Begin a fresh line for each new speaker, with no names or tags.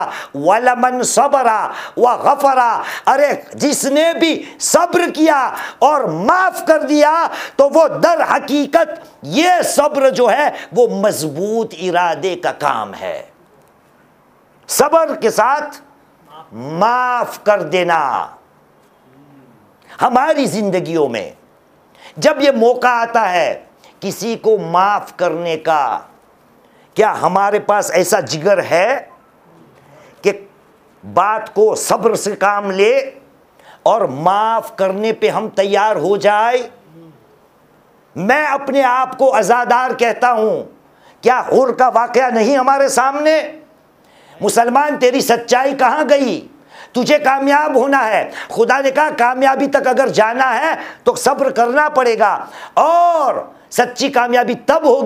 वलमन सबरा व गफरा, अरे जिसने भी सब्र किया और माफ कर दिया तो वो दर हकीकत ये सब्र जो है वो मजबूत इरादे का काम है। सब्र के साथ माफ कर देना। हमारी जिंदगियों में जब ये मौका आता है किसी को माफ करने का, क्या हमारे पास ऐसा जिगर है कि बात को सब्र से काम ले और माफ करने पे हम तैयार हो जाए? मैं अपने आप को अज़ादार कहता हूं। क्या हुर का वाकया नहीं हमारे सामने? मुसलमान, तेरी सच्चाई कहां गई? तुझे कामयाब होना है। खुदा ने कहा कामयाबी तक अगर जाना है तो सब्र करना पड़ेगा, और सच्ची कामयाबी तब होगी